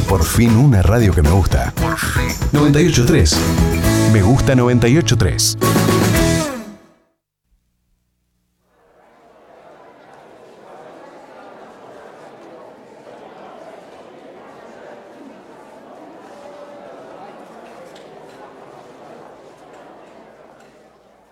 Por fin una radio que me gusta. 98.3. Me gusta 98.3.